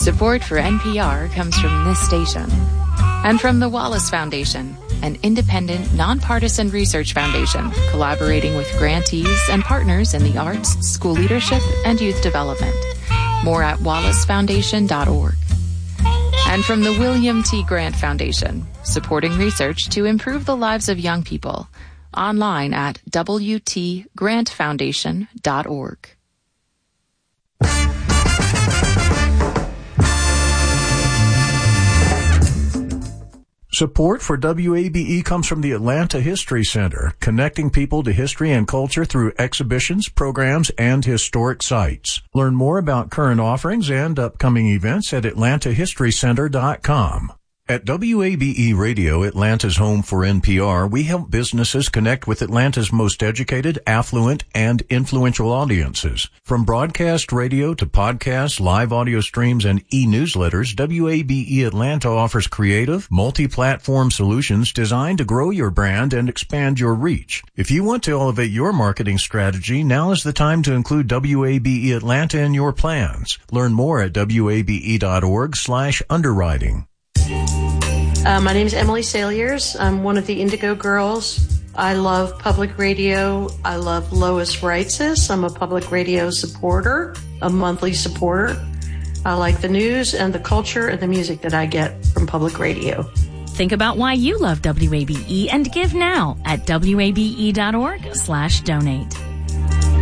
Support for NPR comes from this station and from the Wallace Foundation, an independent, nonpartisan research foundation collaborating with grantees and partners in the arts, school leadership, and youth development. More at wallacefoundation.org. And from the William T. Grant Foundation, supporting research to improve the lives of young people. Online at wtgrantfoundation.org. Support for WABE comes from the Atlanta History Center, connecting people to history and culture through exhibitions, programs, and historic sites. Learn more about current offerings and upcoming events at atlantahistorycenter.com. At WABE Radio, Atlanta's home for NPR, we help businesses connect with Atlanta's most educated, affluent, and influential audiences. From broadcast radio to podcasts, live audio streams, and e-newsletters, WABE Atlanta offers creative, multi-platform solutions designed to grow your brand and expand your reach. If you want to elevate your marketing strategy, now is the time to include WABE Atlanta in your plans. Learn more at wabe.org/underwriting. My name is Emily Saliers. I'm one of the Indigo Girls. I love public radio. I love Lois Reitzes. I'm a public radio supporter, a monthly supporter. I like the news and the culture and the music that I get from public radio. Think about why you love WABE and give now at wabe.org/donate.